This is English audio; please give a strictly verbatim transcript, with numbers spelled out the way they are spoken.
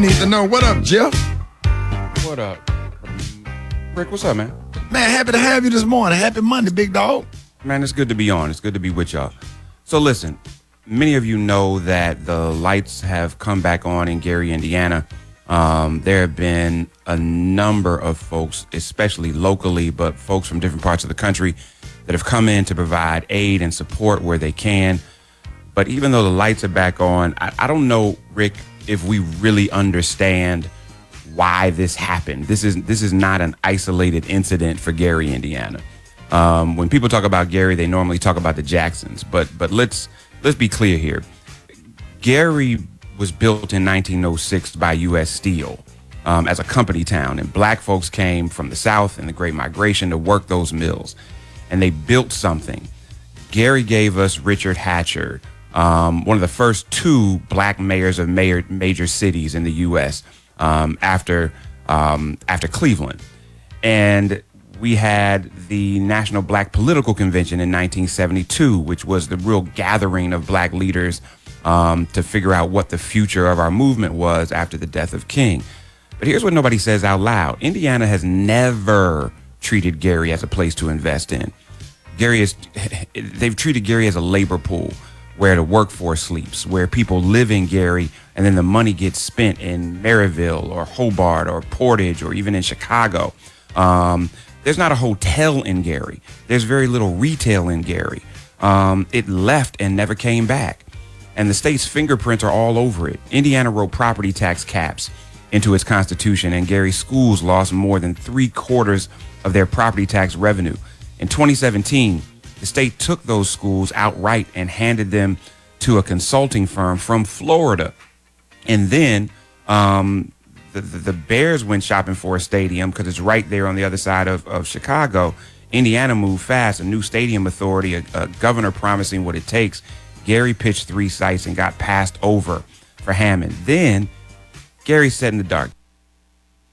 need to know. What up, Jeff? What up? Rick, what's up, man? Man, happy to have you this morning. Happy Monday, big dog. Man, it's good to be on. It's good to be with y'all. So listen, many of you know that the lights have come back on in Gary, Indiana. Um, there have been a number of folks, especially locally, but folks from different parts of the country that have come in to provide aid and support where they can. But even though the lights are back on, I, I don't know, Rick, if we really understand why this happened. This is this is not an isolated incident for Gary, Indiana. Um, when people talk about Gary, they normally talk about the Jacksons. But but let's let's be clear here. Gary was built in nineteen oh six by U S Steel um, as a company town, and black folks came from the South in the Great Migration to work those mills, and they built something. Gary gave us Richard Hatcher, um, one of the first two black mayors of major, major cities in the U S um, after um, after Cleveland, and we had the National Black Political Convention in nineteen seventy-two, which was the real gathering of black leaders um, to figure out what the future of our movement was after the death of King. But here's what nobody says out loud. Indiana has never treated Gary as a place to invest in. Gary is, they've treated Gary as a labor pool where the workforce sleeps, where people live in Gary and then the money gets spent in Maryville or Hobart or Portage or even in Chicago. Um, there's not a hotel in Gary. There's very little retail in Gary. Um, it left and never came back. And the state's fingerprints are all over it. Indiana wrote property tax caps into its constitution, and Gary schools lost more than three quarters of their property tax revenue. In twenty seventeen, the state took those schools outright and handed them to a consulting firm from Florida. And then um, the, the, the Bears went shopping for a stadium because it's right there on the other side of, of Chicago. Indiana moved fast, a new stadium authority, a, a governor promising what it takes. Gary pitched three sites and got passed over for Hammond. Then Gary sat in the dark.